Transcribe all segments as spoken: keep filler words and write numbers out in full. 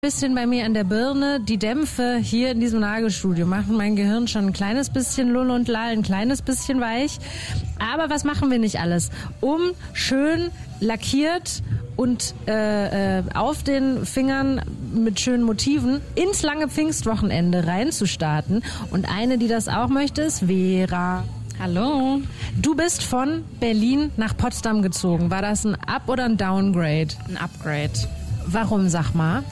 Bisschen bei mir an der Birne. Die Dämpfe hier in diesem Nagelstudio machen mein Gehirn schon ein kleines bisschen lull und lall, ein kleines bisschen weich. Aber was machen wir nicht alles, um schön lackiert und äh, äh, auf den Fingern mit schönen Motiven ins lange Pfingstwochenende reinzustarten. Und eine, die das auch möchte, ist Vera. Hallo. Du bist von Berlin nach Potsdam gezogen. War das ein Up- oder ein Downgrade? Ein Upgrade. Warum, sag mal?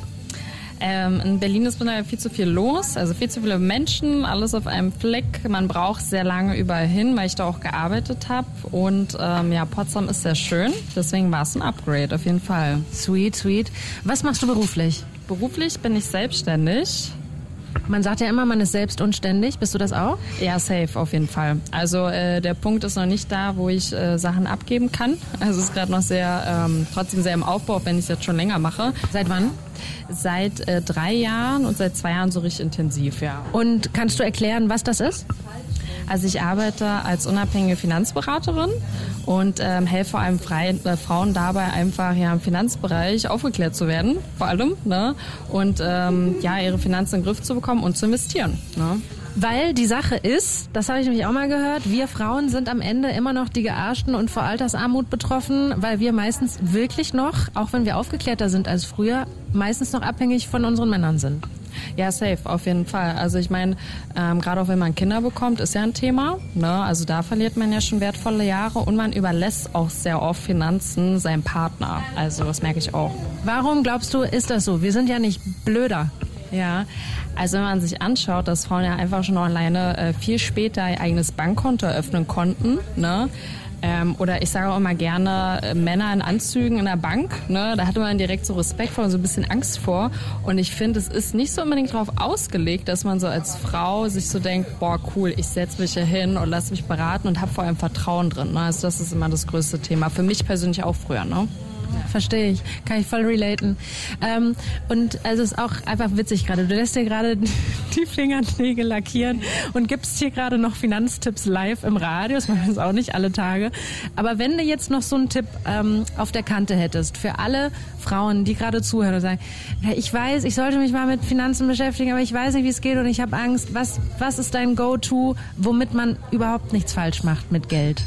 Ähm, in Berlin ist mittlerweile viel zu viel los, also viel zu viele Menschen, alles auf einem Fleck. Man braucht sehr lange überall hin, weil ich da auch gearbeitet habe. Und ähm, ja, Potsdam ist sehr schön, deswegen war es ein Upgrade auf jeden Fall. Sweet, sweet. Was machst du beruflich? Beruflich bin ich selbstständig. Man sagt ja immer, man ist selbst und ständig. Bist du das auch? Ja, safe auf jeden Fall. Also äh, der Punkt ist noch nicht da, wo ich äh, Sachen abgeben kann. Also es ist gerade noch sehr, ähm, trotzdem sehr im Aufbau, auch wenn ich es jetzt schon länger mache. Seit wann? Seit äh, drei Jahren und seit zwei Jahren so richtig intensiv, ja. Und kannst du erklären, was das ist? Also ich arbeite als unabhängige Finanzberaterin und ähm, helfe vor allem Freien, äh, Frauen dabei, einfach ja im Finanzbereich aufgeklärt zu werden, vor allem, ne? Und ähm, ja, ihre Finanzen in den Griff zu bekommen und zu investieren, ne? Weil die Sache ist, das habe ich nämlich auch mal gehört, wir Frauen sind am Ende immer noch die Gearschten und vor Altersarmut betroffen, weil wir meistens wirklich noch, auch wenn wir aufgeklärter sind als früher, meistens noch abhängig von unseren Männern sind. Ja, safe, auf jeden Fall. Also ich meine, ähm, gerade auch wenn man Kinder bekommt, ist ja ein Thema, ne? Also da verliert man ja schon wertvolle Jahre und man überlässt auch sehr oft Finanzen seinem Partner. Also das merke ich auch. Warum glaubst du, ist das so? Wir sind ja nicht blöder. Ja, also wenn man sich anschaut, dass Frauen ja einfach schon alleine äh, viel später ihr eigenes Bankkonto eröffnen konnten, ne? Ähm, oder ich sage auch immer gerne, äh, Männer in Anzügen in der Bank, ne? Da hatte man direkt so Respekt vor und so ein bisschen Angst vor. Und ich finde, es ist nicht so unbedingt darauf ausgelegt, dass man so als Frau sich so denkt, boah cool, ich setze mich hier hin und lasse mich beraten und habe vor allem Vertrauen drin, ne? Also das ist immer das größte Thema. Für mich persönlich auch früher, ne? Verstehe ich, kann ich voll relaten. Ähm, und also es ist auch einfach witzig gerade. Du lässt dir gerade die Fingernägel lackieren und gibst hier gerade noch Finanztipps live im Radio. Das machen wir jetzt auch nicht alle Tage. Aber wenn du jetzt noch so einen Tipp ähm, auf der Kante hättest für alle Frauen, die gerade zuhören und sagen, ja, ich weiß, ich sollte mich mal mit Finanzen beschäftigen, aber ich weiß nicht, wie es geht und ich habe Angst. Was, was ist dein Go-To, womit man überhaupt nichts falsch macht mit Geld?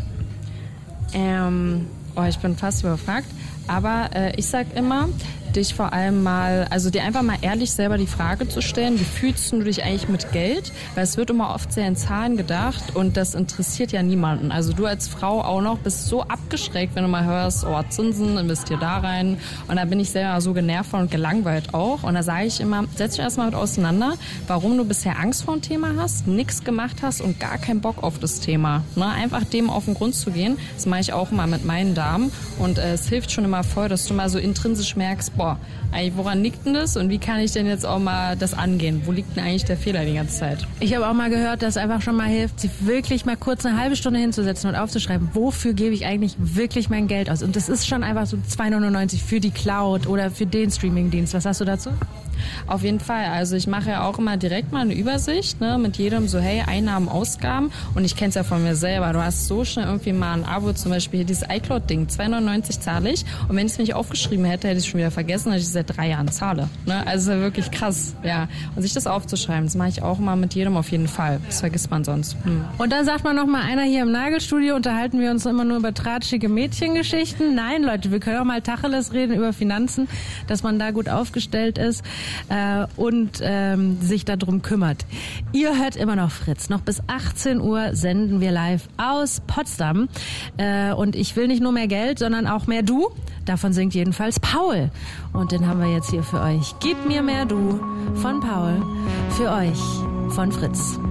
Ähm... Oh, ich bin fast überfragt. Aber äh, ich sag immer, dich vor allem mal, also dir einfach mal ehrlich selber die Frage zu stellen, wie fühlst du dich eigentlich mit Geld? Weil es wird immer oft sehr in Zahlen gedacht und das interessiert ja niemanden. Also du als Frau auch noch bist so abgeschreckt, wenn du mal hörst, oh Zinsen, investier da rein. Und da bin ich selber so genervt und gelangweilt auch. Und da sage ich immer, setz dich erstmal mit auseinander, warum du bisher Angst vor dem Thema hast, nichts gemacht hast und gar keinen Bock auf das Thema. Ne? Einfach dem auf den Grund zu gehen, das mache ich auch immer mit meinen Damen. Und äh, es hilft schon immer voll, dass du mal so intrinsisch merkst, boah, eigentlich woran liegt denn das und wie kann ich denn jetzt auch mal das angehen? Wo liegt denn eigentlich der Fehler die ganze Zeit? Ich habe auch mal gehört, dass es einfach schon mal hilft, sich wirklich mal kurz eine halbe Stunde hinzusetzen und aufzuschreiben, wofür gebe ich eigentlich wirklich mein Geld aus? Und das ist schon einfach so zwei neunundneunzig für die Cloud oder für den Streamingdienst. Was hast du dazu? Auf jeden Fall. Also ich mache ja auch immer direkt mal eine Übersicht, ne, mit jedem so, hey, Einnahmen, Ausgaben. Und ich kenne es ja von mir selber. Du hast so schnell irgendwie mal ein Abo, zum Beispiel hier dieses iCloud-Ding. zwei neunundneunzig zahle ich. Und wenn ich es mir nicht aufgeschrieben hätte, hätte ich es schon wieder vergessen, dass ich es seit drei Jahren zahle. Ne? Also ist ja wirklich krass. Ja. Und sich das aufzuschreiben, das mache ich auch immer mit jedem auf jeden Fall. Das vergisst man sonst. Hm. Und dann sagt man noch mal einer hier im Nagelstudio, unterhalten wir uns immer nur über tratschige Mädchengeschichten. Nein, Leute, wir können auch mal Tacheles reden über Finanzen, dass man da gut aufgestellt ist äh, und ähm, sich darum kümmert. Ihr hört immer noch Fritz. Noch bis achtzehn Uhr senden wir live aus Potsdam. Äh, und ich will nicht nur mehr Geld, sondern auch mehr Du. Davon singt jedenfalls Paul. Und den haben wir jetzt hier für euch. Gib mir mehr Du von Paul. Für euch von Fritz.